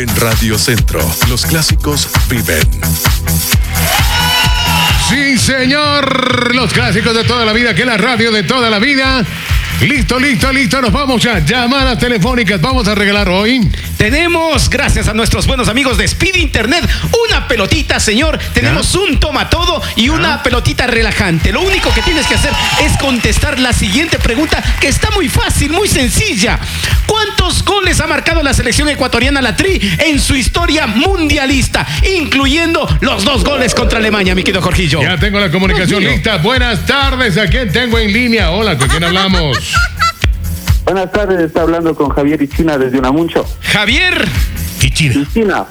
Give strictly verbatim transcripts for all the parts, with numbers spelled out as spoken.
En Radio Centro, los clásicos viven. Sí, señor. Los clásicos de toda la vida, que es la radio de toda la vida. Listo, listo, listo. Nos vamos ya. Llamadas telefónicas. Vamos a regalar hoy. Tenemos, gracias a nuestros buenos amigos de Speed Internet, una pelotita, señor. Tenemos ¿Ah? un toma todo y una ¿Ah? pelotita relajante. Lo único que tienes que hacer es contestar la siguiente pregunta, que está muy fácil, muy sencilla. ¿Cuántos goles ha marcado la selección ecuatoriana, la Tri, en su historia mundialista, incluyendo los dos goles contra Alemania, mi querido Jorgillo? Ya tengo la comunicación lista. Buenas tardes. ¿A quién tengo en línea? Hola, ¿con quién hablamos? Buenas tardes, está hablando con Javier y China desde Unamuncho. Javier y China. Y China.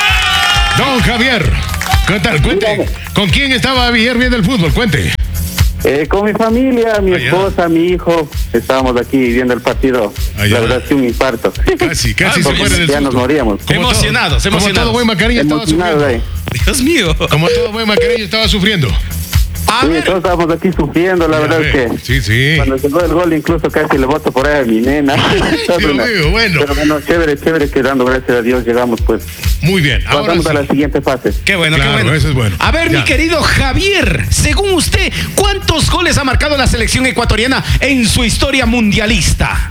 Don Javier, ¿qué tal? Cuente, ¿con quién estaba ayer viendo el fútbol? Cuente. Eh, con mi familia, mi Allá. esposa, mi hijo, estábamos aquí viendo el partido. Allá. La verdad, sí, un infarto. Casi, casi ah, se muere del Ya susto. nos moríamos. Emocionados, todo, emocionados. Como todo buen macarillo estaba sufriendo. Eh. Dios mío. Como todo buen macarillo estaba sufriendo. A sí, ver. Todos estábamos aquí sufriendo, la ya verdad es que sí, sí. cuando llegó el gol incluso casi le boto por ahí a mi nena. Dios mío, bueno. Pero bueno, chévere, chévere que dando gracias a Dios llegamos pues. Muy bien. Ahora pasamos sí. a la siguiente fase. Qué bueno, claro, qué bueno. Eso es bueno. A ver, ya. mi querido Javier, según usted, ¿cuántos goles ha marcado la selección ecuatoriana en su historia mundialista?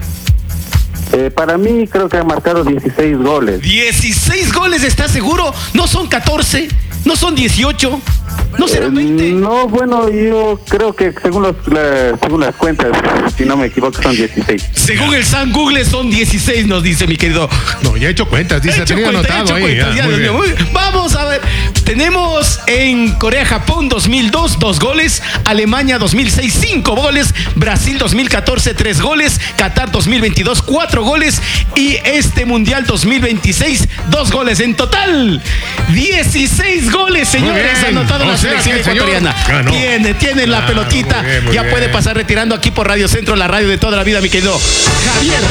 Eh, para mí creo que ha marcado dieciséis goles. ¿dieciséis goles, estás seguro? ¿No son catorce? ¿No son dieciocho? ¿No serán veinte? Eh, no, bueno, yo creo que según, los, la, según las cuentas, si no me equivoco, son dieciséis. Según el San Google son dieciséis, nos dice mi querido. No, ya he hecho cuentas, dice, tenía anotado ahí. Cuentas, ya, ya, muy bien. Muy bien. Vamos a ver. Tenemos en Corea-Japón dos mil dos, dos goles. Alemania dos mil seis, cinco goles. Brasil dos mil catorce, tres goles. Qatar dos mil veintidós, cuatro goles. Y este Mundial dos mil veintiséis, dos goles. En total, dieciséis goles, señores, anotado la selección ecuatoriana. Ganó. Tiene, tiene claro, la pelotita. Muy bien, muy ya bien. Puede pasar retirando aquí por Radio Centro, la radio de toda la vida, mi querido Javier.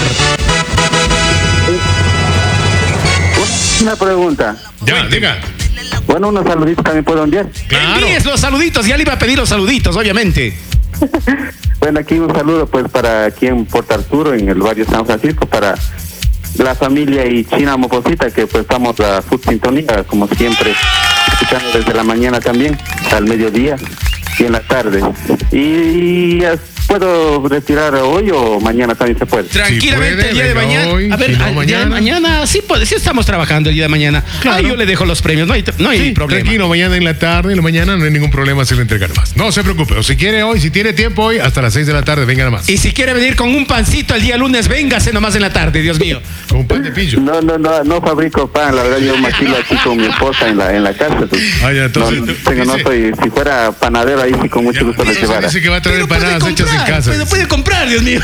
Una pregunta. Ya, diga. Bueno, unos saluditos también puedo enviar. Claro. Envíes los saluditos, ya le iba a pedir los saluditos, obviamente. Bueno, aquí un saludo pues para aquí en Puerto Arturo, en el barrio San Francisco, para la familia y China Moposita, que pues estamos a full sintonía, como siempre, escuchando desde la mañana también, al mediodía y en la tarde. Y, y ¿puedo retirar hoy o mañana también se puede? Tranquilamente, si puede, el día de mañana. Hoy, a ver, si no, el mañana. día de mañana, sí, pues, sí estamos trabajando el día de mañana. Claro. Ahí yo le dejo los premios, no hay, no hay sí, problema. Tranquilo, mañana en la tarde, en la mañana no hay ningún problema si le entregan más. No se preocupe, o si quiere hoy, si tiene tiempo hoy, hasta las seis de la tarde, venga nomás. Y si quiere venir con un pancito el día lunes, véngase nomás en la tarde, Dios mío. Con un pan de pillo. No, no, no, no fabrico pan, la verdad yo maquilo aquí con mi esposa en la, en la casa. Pues. Ah, ya, entonces. No, tengo, no soy, si fuera panadero ahí sí con mucho ya, gusto le llevara. Dice que va a traer empanadas hechas en casa. Pero puede comprar, Dios mío.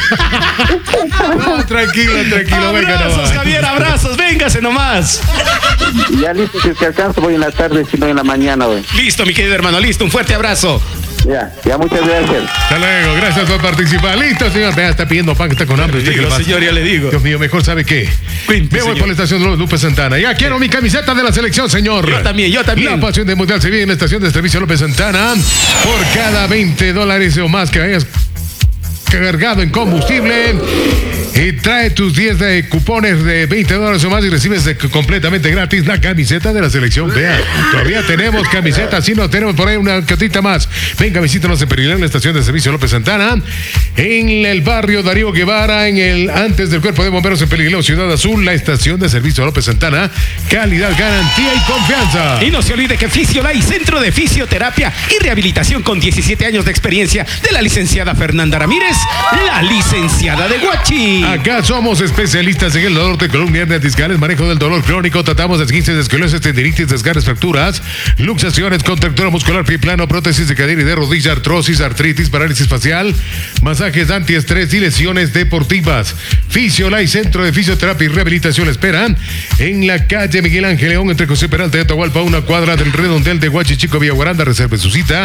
No, tranquilo, tranquilo, venga nomás. Abrazos, Javier, abrazos, véngase nomás. Ya listo, si es que alcanzo voy en la tarde, si no en la mañana, güey. Listo, mi querido hermano, listo, un fuerte abrazo. Ya, ya, muchas gracias. Hasta luego, gracias por participar. Listo, señor. Vea, está pidiendo pan, que está con hambre. Le digo, señor, ya le digo. Dios mío, mejor sabe qué. Me voy por la estación de Lupe Santana. Ya quiero mi camiseta de la selección, señor. Yo también, yo también. La pasión del mundial se vive en la estación de servicio López Santana. Por cada veinte dólares o más que hayas cargado en combustible, y trae tus diez de cupones de veinte dólares o más y recibes de, completamente gratis la camiseta de la selección. Vea, todavía tenemos camisetas, si no tenemos por ahí una catita más. Venga, visítanos en Perilán, en la estación de servicio López Santana, en el barrio Darío Guevara, en el antes del cuerpo de bomberos en Peligro, Ciudad Azul, la estación de servicio López Santana. Calidad, garantía y confianza. Y no se olvide que Fisiolay, centro de fisioterapia y rehabilitación con diecisiete años de experiencia, de la licenciada Fernanda Ramírez, la licenciada de Huachi. Acá somos especialistas en el dolor de columna, hernias discales, manejo del dolor crónico, tratamos de esguinces, escoliosis, tendinitis, desgarres, fracturas, luxaciones, contractura muscular, pie plano, prótesis de cadera y de rodilla, artrosis, artritis, parálisis facial, masajes antiestrés y lesiones deportivas. Fisiolay, centro de fisioterapia y rehabilitación, esperan en la calle Miguel Ángel León, entre José Peralta y Atahualpa, una cuadra del redondel de Huachichico, Villa Guaranda. Reserve su cita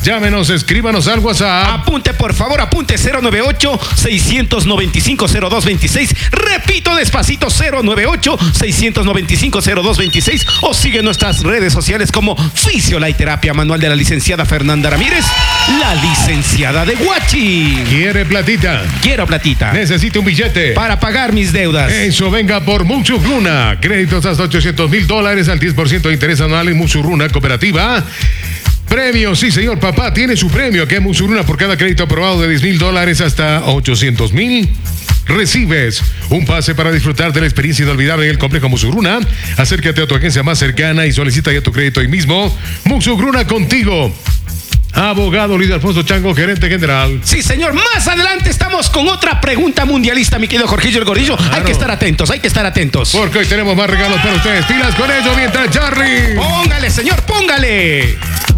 Llámenos, escríbanos al WhatsApp. Apunte, por favor, apunte cero nueve ocho, seis nueve cinco, cero dos dos seis. Repito despacito, cero nueve ocho, seis nueve cinco, cero dos dos seis. O sigue nuestras redes sociales como Fisioliterapia Manual de la licenciada Fernanda Ramírez, la licenciada de Huachi. ¿Quiere platita? Quiero platita. Necesito un billete Para pagar mis deudas. Eso, venga por Muxurruna. Créditos hasta ochocientos mil dólares al diez por ciento de interés anual en Muxurruna Cooperativa. Premio, sí señor, papá, tiene su premio que es Muxurruna por cada crédito aprobado de diez mil dólares hasta ochocientos mil. Recibes un pase para disfrutar de la experiencia inolvidable en el complejo Muxurruna. Acércate a tu agencia más cercana y solicita ya tu crédito hoy mismo. Muxurruna contigo. Abogado Luis Alfonso Chango, gerente general. Sí, señor. Más adelante estamos con otra pregunta mundialista, mi querido Jorgillo el Gorillo. Claro. Hay que estar atentos, hay que estar atentos. Porque hoy tenemos más regalos para ustedes. Pilas con ello mientras Charry. Póngale, señor, póngale.